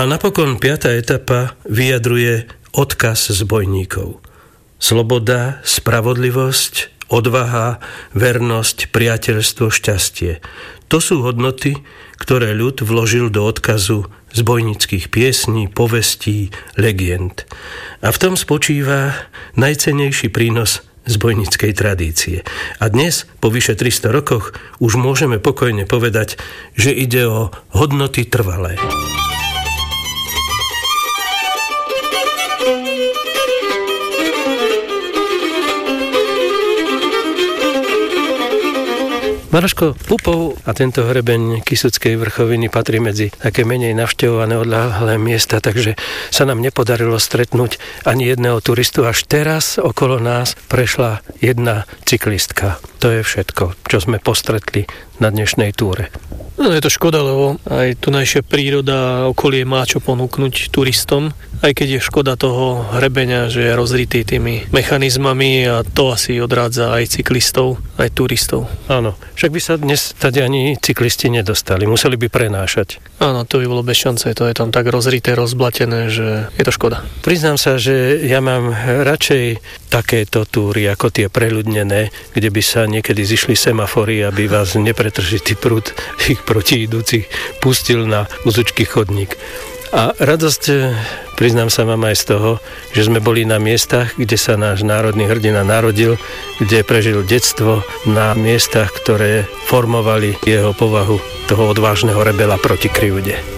A napokon 5. etapa vyjadruje odkaz zbojníkov. Sloboda, spravodlivosť, odvaha, vernosť, priateľstvo, šťastie. To sú hodnoty, ktoré ľud vložil do odkazu zbojníckych piesní, povestí, legend. A v tom spočíva najcennejší prínos zbojníckej tradície. A dnes, po vyše 300 rokoch, už môžeme pokojne povedať, že ide o hodnoty trvalé. Maroško, Pupov a tento hrebeň Kysuckej vrchoviny patrí medzi také menej navštevované odľahlé miesta, takže sa nám nepodarilo stretnúť ani jedného turistu. Až teraz okolo nás prešla jedna cyklistka. To je všetko, čo sme postretli na dnešnej túre. No, je to škoda, lebo aj tunajšia príroda a okolie má čo ponúknuť turistom, aj keď je škoda toho hrebeňa, že je rozritý tými mechanizmami a to asi odrádza aj cyklistov, aj turistov. Áno, však by sa dnes tady ani cyklisti nedostali, museli by prenášať. Áno, to by bolo bez šance, to je tam tak rozrité, rozblatené, že je to škoda. Priznám sa, že ja mám radšej takéto túry ako tie preľudnené, kde by sa niekedy zišli semafory, aby vás nepretržitý prúd ich protiidúcich pustil na uzučký chodník. A radosť, priznám sa vám aj z toho, že sme boli na miestach, kde sa náš národný hrdina narodil, kde prežil detstvo, na miestach, ktoré formovali jeho povahu toho odvážneho rebela proti krivde.